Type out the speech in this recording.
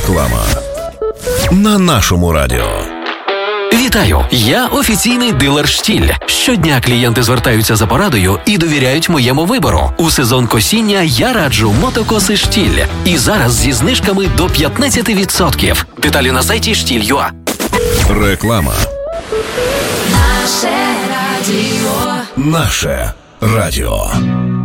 Реклама на нашому радіо. Вітаю! Я офіційний дилер «Штіль». Щодня клієнти звертаються за порадою і довіряють моєму вибору. У сезон косіння я раджу мотокоси «Штіль». І зараз зі знижками до 15%. Деталі на сайті «Штіль.ua». Реклама. Наше радіо. Наше радіо.